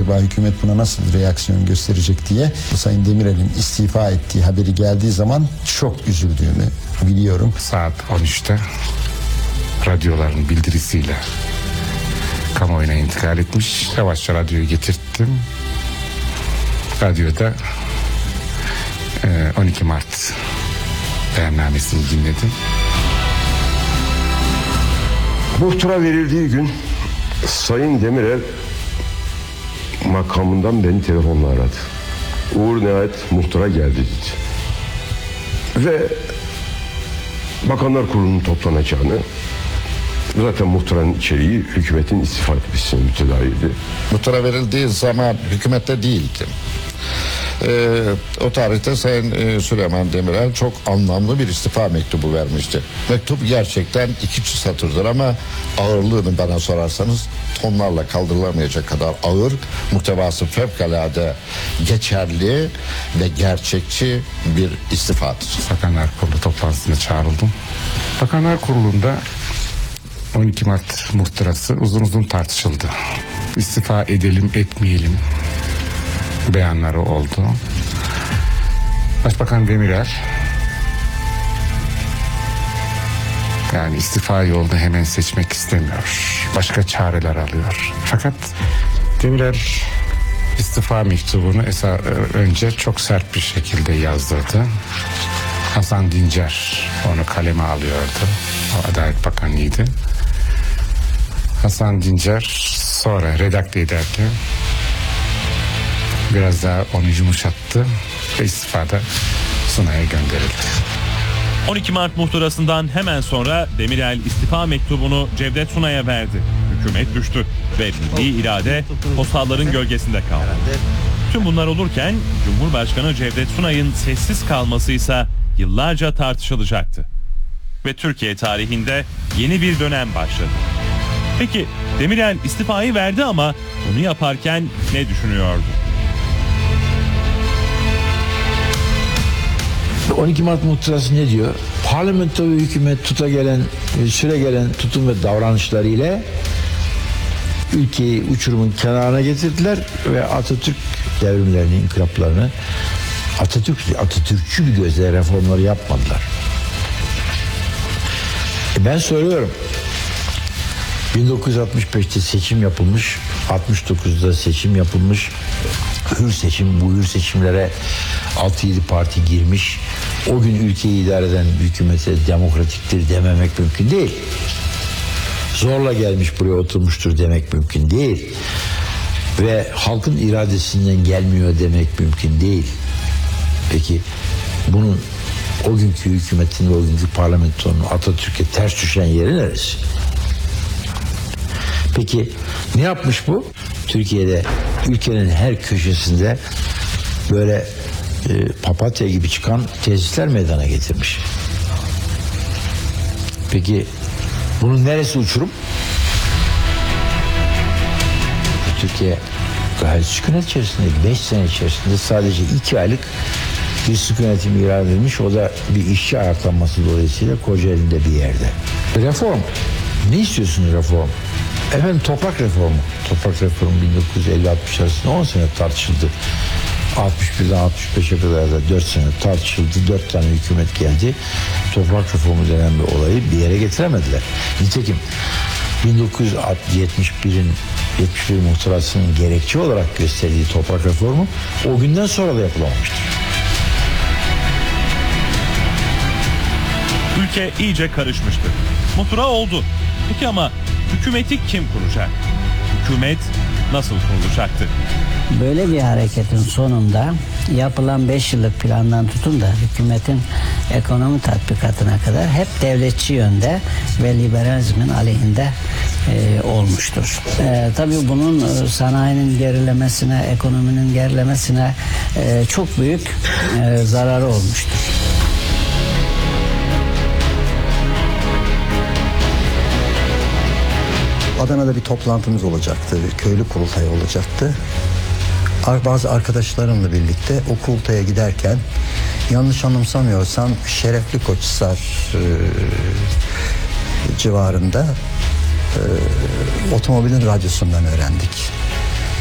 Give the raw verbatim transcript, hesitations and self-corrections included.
acaba hükümet buna nasıl reaksiyon gösterecek diye Sayın Demirel'in istifa ettiği haberi geldiği zaman çok üzüldüğümü biliyorum. Saat on üçte radyoların bildirisiyle kamuoyuna intikal etmiş. Yavaşça radyoyu getirttim. Radyoda on iki Mart beyannamesini dinledim. Muhtıra verildiği gün Sayın Demirel makamından beni telefonla aradı. Uğur nihayet muhtıra geldi dedi. Ve Bakanlar Kurulu'nun toplanacağını, zaten muhtıranın içeriği hükümetin istifa etmesine mütedaiydi. Muhtıra verildiği zaman hükümette değildim. Ee, o tarihte Sayın e, Süleyman Demirel çok anlamlı bir istifa mektubu vermişti. Mektup gerçekten iki satırdır ama ağırlığını bana sorarsanız tonlarla kaldırılamayacak kadar ağır, muhtevası fevkalade geçerli ve gerçekçi bir istifadır. Bakanlar Kurulu toplantısına çağrıldım. Bakanlar Kurulu'nda on iki Mart muhtırası uzun uzun tartışıldı. İstifa edelim etmeyelim beyanları oldu. Başbakan Demirel yani istifa yolunu hemen seçmek istemiyor. Başka çareler alıyor. Fakat Demirel istifa mektubunu esa önce çok sert bir şekilde yazdırdı. Hasan Dincer onu kaleme alıyordu. O Adalet Bakanı'ydı. Hasan Dincer sonra redakte ederken biraz daha onu yumuşattı ve istifada Sunay'a gönderildi. on iki Mart muhtırasından hemen sonra Demirel istifa mektubunu Cevdet Sunay'a verdi. Hükümet düştü ve milli irade postalların gölgesinde kaldı. Tüm bunlar olurken Cumhurbaşkanı Cevdet Sunay'ın sessiz kalması ise yıllarca tartışılacaktı. Ve Türkiye tarihinde yeni bir dönem başladı. Peki Demirel istifayı verdi ama bunu yaparken ne düşünüyordu? on iki Mart muhtırası ne diyor? Parlamento ve hükümet tuta gelen, süre gelen tutum ve davranışlarıyla ülkeyi uçurumun kenarına getirdiler ve Atatürk devrimlerini, inkılaplarını Atatürk, Atatürkçü bir gözle reformları yapmadılar. E ben söylüyorum. bin dokuz yüz altmış beşte seçim yapılmış, altmış dokuzda seçim yapılmış, hür seçim, bu hür seçimlere altı yedi parti girmiş. O gün ülkeyi idare eden hükümete demokratiktir dememek mümkün değil. Zorla gelmiş buraya oturmuştur demek mümkün değil. Ve halkın iradesinden gelmiyor demek mümkün değil. Peki bunun o günkü hükümetin ve o günkü parlamentonun Atatürk'e ters düşen yeri neresi? Peki ne yapmış bu? Türkiye'de ülkenin her köşesinde böyle e, papatya gibi çıkan tesisler meydana getirmiş. Peki bunun neresi uçurum? Türkiye gayet sükunet içerisinde, beş sene içerisinde sadece iki aylık bir sükunetim ilan edilmiş. O da bir işçi ayaklanması dolayısıyla Kocaeli'nde bir yerde. Reform. Ne istiyorsunuz reform? Efendim toprak reformu. Toprak reformu bin dokuz yüz elli altmış arasında on sene tartışıldı. altmış birden altmış beşe kadar da dört sene tartışıldı. dört tane hükümet geldi. Toprak reformu denen bir olayı bir yere getiremediler. Nitekim bin dokuz yüz yetmiş birin yetmiş bir muhtırasının gerekçe olarak gösterdiği toprak reformu o günden sonra da yapılamamıştır. Ülke iyice karışmıştı. Muhtıra oldu. Peki ama hükümeti kim kuracak? Hükümet nasıl kurulacaktı? Böyle bir hareketin sonunda yapılan beş yıllık plandan tutun da hükümetin ekonomi tatbikatına kadar hep devletçi yönde ve liberalizmin aleyhinde e, olmuştur. E, tabii bunun e, sanayinin gerilemesine, ekonominin gerilemesine e, çok büyük e, zararı olmuştur. Adana'da bir toplantımız olacaktı, bir köylü kurultayı olacaktı. Bazı arkadaşlarımla birlikte o kurultaya giderken yanlış anımsamıyorsam Şerefli Koçhisar e, civarında e, otomobilin radyosundan öğrendik.